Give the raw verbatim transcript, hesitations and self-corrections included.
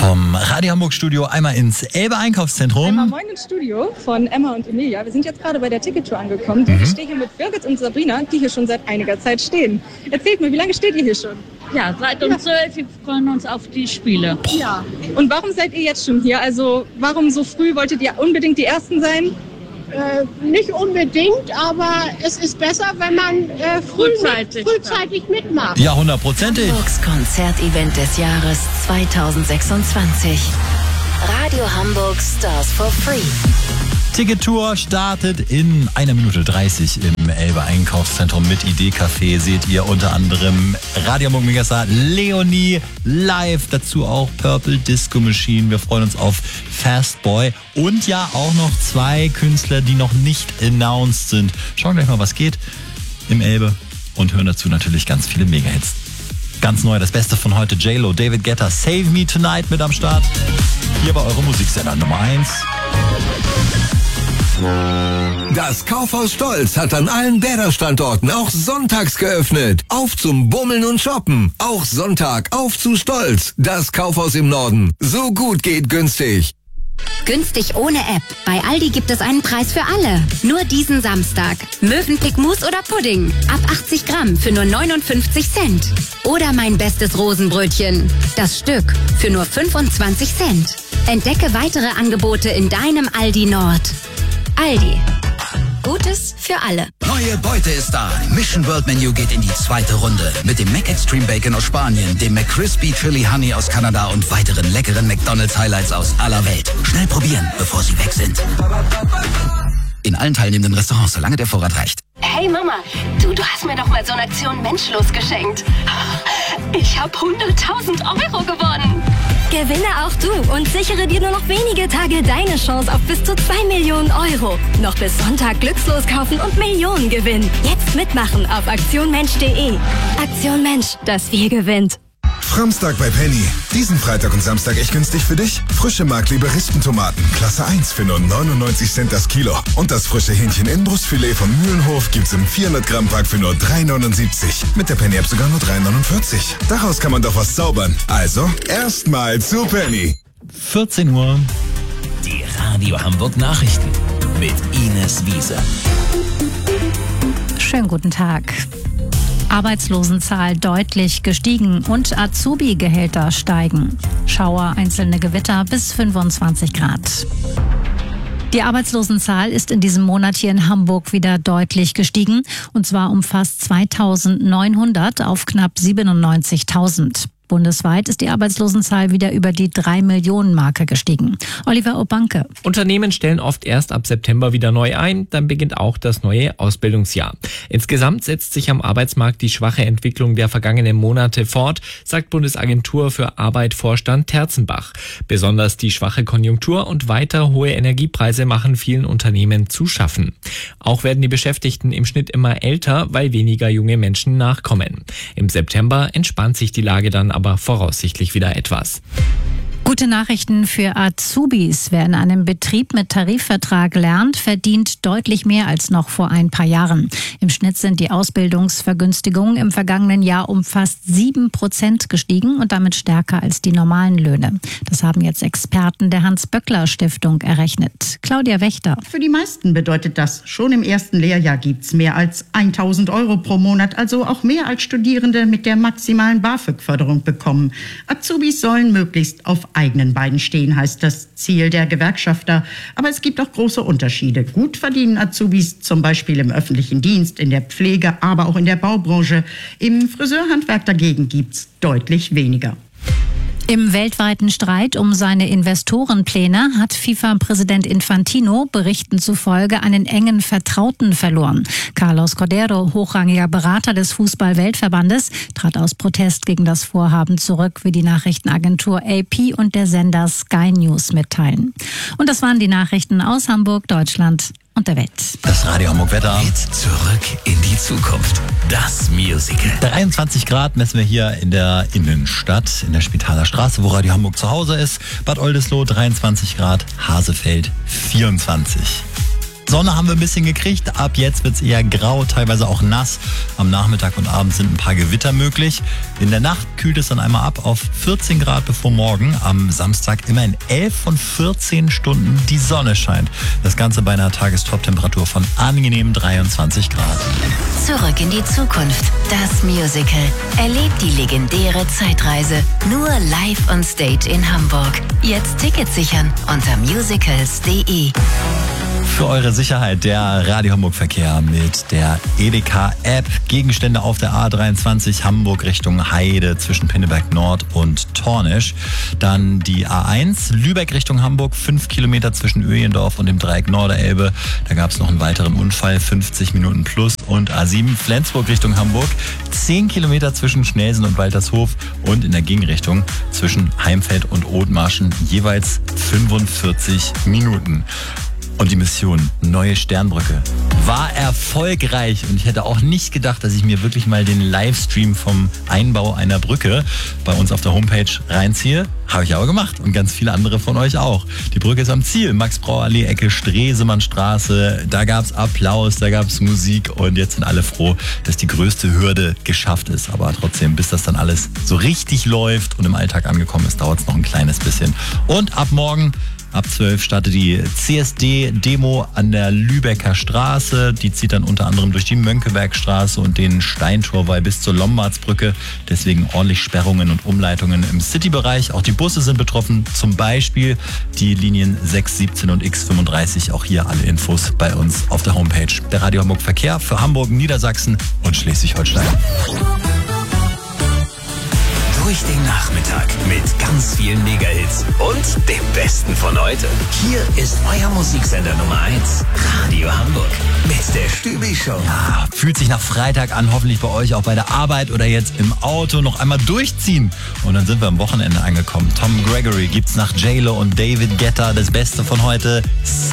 Vom Radio Hamburg Studio einmal ins Elbe Einkaufszentrum. Einmal moin ins Studio von Emma und Emilia. Wir sind jetzt gerade bei der Tickettour angekommen. Mhm. Ich stehe hier mit Birgit und Sabrina, die hier schon seit einiger Zeit stehen. Erzählt mir, wie lange steht ihr hier schon? Ja, seit um zwölf. Wir freuen uns auf die Spiele. Ja. Und warum seid ihr jetzt schon hier? Also warum so früh? Wolltet ihr unbedingt die Ersten sein? Äh, nicht unbedingt, aber es ist besser, wenn man äh, früh frühzeitig, mit, frühzeitig mitmacht. Ja, hundertprozentig. Hamburgs Konzertevent des Jahres zweitausendsechsundzwanzig. Radio Hamburg Stars for Free. Tickettour startet in einer Minute dreißig im Elbe Einkaufszentrum mit Idee-Café. Seht ihr unter anderem Radio Hamburg Megastar Leonie live. Dazu auch Purple Disco Machine. Wir freuen uns auf Fastboy. Und ja auch noch zwei Künstler, die noch nicht announced sind. Schauen gleich mal, was geht im Elbe. Und hören dazu natürlich ganz viele Mega-Hits. Ganz neu, das Beste von heute. J-Lo, David Guetta, Save Me Tonight mit am Start. Hier bei eurem Musiksender Nummer eins. Das Kaufhaus Stolz hat an allen Bäder-Standorten auch sonntags geöffnet. Auf zum Bummeln und Shoppen. Auch Sonntag auf zu Stolz. Das Kaufhaus im Norden. So gut geht günstig. Günstig ohne App. Bei Aldi gibt es einen Preis für alle. Nur diesen Samstag. Mövenpick Mousse oder Pudding. Ab achtzig Gramm für nur neunundfünfzig Cent. Oder mein bestes Rosenbrötchen. Das Stück für nur fünfundzwanzig Cent. Entdecke weitere Angebote in deinem Aldi Nord. Aldi. Gutes für alle. Neue Beute ist da. Mission World Menu geht in die zweite Runde. Mit dem Mac Extreme Bacon aus Spanien, dem McCrispy Chili Honey aus Kanada und weiteren leckeren McDonald's Highlights aus aller Welt. Schnell probieren, bevor sie weg sind. In allen teilnehmenden Restaurants, solange der Vorrat reicht. Hey Mama, du, du hast mir doch mal so eine Aktion Menschlos geschenkt. Ich habe hunderttausend Euro gewonnen. Gewinne auch du und sichere dir nur noch wenige Tage deine Chance auf bis zu zwei Millionen Euro. Noch bis Sonntag glückslos kaufen und Millionen gewinnen. Jetzt mitmachen auf aktionmensch punkt de. Aktion Mensch, das Wir gewinnt. Framstag bei Penny. Diesen Freitag und Samstag echt günstig für dich? Frische Mark-Liberistentomaten, Klasse eins für nur neunundneunzig Cent das Kilo. Und das frische Hähnchen-Inbrustfilet von Mühlenhof gibt's im vierhundert Gramm Pack für nur drei neunundsiebzig. Mit der Penny-App sogar nur drei neunundvierzig. Daraus kann man doch was zaubern. Also, erstmal zu Penny. vierzehn Uhr. Die Radio Hamburg Nachrichten mit Ines Wiese. Schönen guten Tag. Arbeitslosenzahl deutlich gestiegen und Azubi-Gehälter steigen. Schauer, einzelne Gewitter bis fünfundzwanzig Grad. Die Arbeitslosenzahl ist in diesem Monat hier in Hamburg wieder deutlich gestiegen, und zwar um fast zweitausendneunhundert auf knapp siebenundneunzigtausend. Bundesweit ist die Arbeitslosenzahl wieder über die drei Millionen Marke gestiegen. Oliver Obanke. Unternehmen stellen oft erst ab September wieder neu ein, dann beginnt auch das neue Ausbildungsjahr. Insgesamt setzt sich am Arbeitsmarkt die schwache Entwicklung der vergangenen Monate fort, sagt Bundesagentur für Arbeit Vorstand Terzenbach. Besonders die schwache Konjunktur und weiter hohe Energiepreise machen vielen Unternehmen zu schaffen. Auch werden die Beschäftigten im Schnitt immer älter, weil weniger junge Menschen nachkommen. Im September entspannt sich die Lage dann aber voraussichtlich wieder etwas. Gute Nachrichten für Azubis. Wer in einem Betrieb mit Tarifvertrag lernt, verdient deutlich mehr als noch vor ein paar Jahren. Im Schnitt sind die Ausbildungsvergünstigungen im vergangenen Jahr um fast sieben Prozent gestiegen und damit stärker als die normalen Löhne. Das haben jetzt Experten der Hans-Böckler-Stiftung errechnet. Claudia Wächter. Für die meisten bedeutet das, schon im ersten Lehrjahr gibt's mehr als tausend Euro pro Monat, also auch mehr als Studierende mit der maximalen BAföG-Förderung bekommen. Azubis sollen möglichst auf eigenen Beinen stehen, heißt das Ziel der Gewerkschafter. Aber es gibt auch große Unterschiede. Gut verdienen Azubis zum Beispiel im öffentlichen Dienst, in der Pflege, aber auch in der Baubranche. Im Friseurhandwerk dagegen gibt's deutlich weniger. Im weltweiten Streit um seine Investorenpläne hat FIFA-Präsident Infantino Berichten zufolge einen engen Vertrauten verloren. Carlos Cordero, hochrangiger Berater des Fußball-Weltverbandes, trat aus Protest gegen das Vorhaben zurück, wie die Nachrichtenagentur A P und der Sender Sky News mitteilen. Und das waren die Nachrichten aus Hamburg, Deutschland und der Welt. Das Radio Hamburg Wetter. Geht zurück in die Zukunft. Das Musical. dreiundzwanzig Grad messen wir hier in der Innenstadt, in der Spitaler Straße, wo Radio Hamburg zu Hause ist. Bad Oldesloe dreiundzwanzig Grad, Hasefeld vierundzwanzig. Sonne haben wir ein bisschen gekriegt. Ab jetzt wird es eher grau, teilweise auch nass. Am Nachmittag und Abend sind ein paar Gewitter möglich. In der Nacht kühlt es dann einmal ab auf vierzehn Grad bevor morgen. Am Samstag immerhin elf von vierzehn Stunden die Sonne scheint. Das Ganze bei einer Tagestop-Temperatur von angenehmen dreiundzwanzig Grad. Zurück in die Zukunft. Das Musical. Erlebt die legendäre Zeitreise. Nur live on stage in Hamburg. Jetzt Tickets sichern unter musicals punkt de. Für eure Sicherheit der Radio Hamburg Verkehr mit der Edeka-App. Gegenstände auf der A dreiundzwanzig Hamburg Richtung Heide zwischen Pinneberg Nord und Tornisch. Dann die A eins Lübeck Richtung Hamburg, fünf Kilometer zwischen Öhlendorf und dem Dreieck Norderelbe. Da gab es noch einen weiteren Unfall, fünfzig Minuten plus. Und A sieben Flensburg Richtung Hamburg, zehn Kilometer zwischen Schnelsen und Waltershof und in der Gegenrichtung zwischen Heimfeld und Othmarschen jeweils fünfundvierzig Minuten. Und die Mission Neue Sternbrücke war erfolgreich. Und ich hätte auch nicht gedacht, dass ich mir wirklich mal den Livestream vom Einbau einer Brücke bei uns auf der Homepage reinziehe. Habe ich aber gemacht und ganz viele andere von euch auch. Die Brücke ist am Ziel. Max-Brauer-Allee, Ecke Stresemannstraße. Da gab es Applaus, da gab es Musik und jetzt sind alle froh, dass die größte Hürde geschafft ist. Aber trotzdem, bis das dann alles so richtig läuft und im Alltag angekommen ist, dauert es noch ein kleines bisschen. Und ab morgen ab zwölf startet die C S D-Demo an der Lübecker Straße. Die zieht dann unter anderem durch die Mönckebergstraße und den Steintorwall bis zur Lombardsbrücke. Deswegen ordentlich Sperrungen und Umleitungen im City-Bereich. Auch die Busse sind betroffen, zum Beispiel die Linien sechs, siebzehn und X fünfunddreißig. Auch hier alle Infos bei uns auf der Homepage. Der Radio Hamburg Verkehr für Hamburg, Niedersachsen und Schleswig-Holstein. Durch den Nachmittag mit ganz vielen Mega-Hits und dem Besten von heute. Hier ist euer Musiksender Nummer eins, Radio Hamburg mit der Stübi-Show. Ja, fühlt sich nach Freitag an, hoffentlich bei euch auch bei der Arbeit oder jetzt im Auto noch einmal durchziehen. Und dann sind wir am Wochenende angekommen. Tom Gregory gibt's nach J-Lo und David Guetta das Beste von heute.